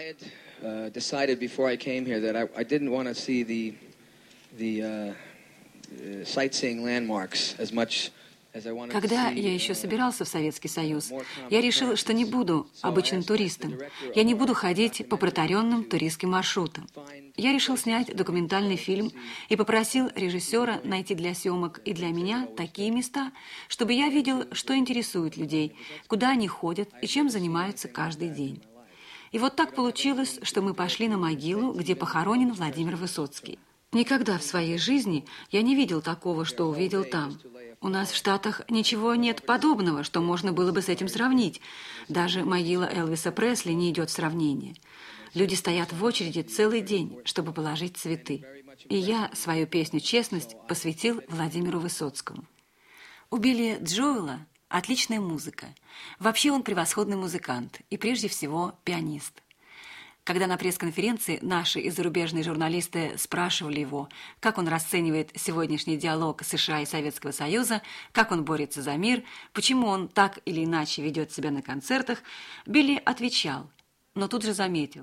decided before I came here that I didn't want to see the sightseeing landmarks as much. Когда я еще собирался в Советский Союз, я решил, что не буду обычным туристом. Я не буду ходить по протаренным туристским маршрутам. Я решил снять документальный фильм и попросил режиссера найти для съемок и для меня такие места, чтобы я видел, что интересует людей, куда они ходят и чем занимаются каждый день. И вот так получилось, что мы пошли на могилу, где похоронен Владимир Высоцкий. Никогда в своей жизни я не видел такого, что увидел там. У нас в Штатах ничего нет подобного, что можно было бы с этим сравнить. Даже могила Элвиса Пресли не идет в сравнение. Люди стоят в очереди целый день, чтобы положить цветы. И я свою песню «Честность» посвятил Владимиру Высоцкому. У Билли Джоэла отличная музыка. Вообще он превосходный музыкант и прежде всего пианист. Когда на пресс-конференции наши и зарубежные журналисты спрашивали его, как он расценивает сегодняшний диалог США и Советского Союза, как он борется за мир, почему он так или иначе ведет себя на концертах, Билли отвечал, но тут же заметил.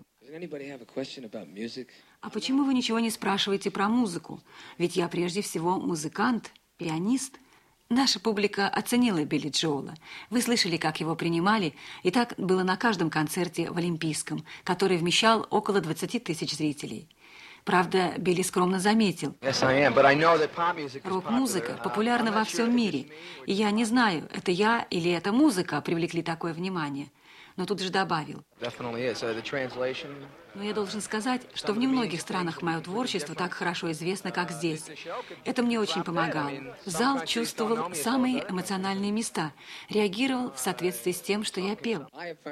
«А почему вы ничего не спрашиваете про музыку? Ведь я прежде всего музыкант, пианист». Наша публика оценила Билли Джоэла. Вы слышали, как его принимали, и так было на каждом концерте в Олимпийском, который вмещал около 20 тысяч зрителей. Правда, Билли скромно заметил, рок-музыка популярна во всем мире, и я не знаю, это я или эта музыка привлекли такое внимание. Но тут же добавил. Но я должен сказать, что в немногих странах мое творчество так хорошо известно, как здесь. Это мне очень помогало. Зал чувствовал самые эмоциональные места, реагировал в соответствии с тем, что я пел.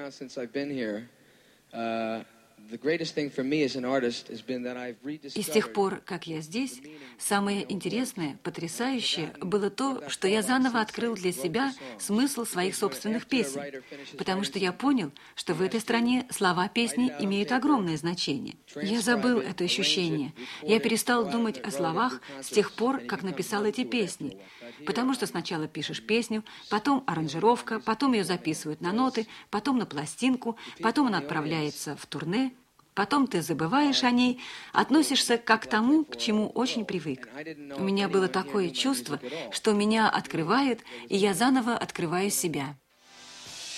И с тех пор, как я здесь, самое интересное, потрясающее было то, что я заново открыл для себя смысл своих собственных песен, потому что я понял, что в этой стране слова песни имеют огромное значение. Я забыл это ощущение. Я перестал думать о словах с тех пор, как написал эти песни, потому что сначала пишешь песню, потом аранжировка, потом ее записывают на ноты, потом на пластинку, потом она отправляется в турне. Потом ты забываешь о ней, относишься как к тому, к чему очень привык. У меня было такое чувство, что меня открывают, и я заново открываю себя.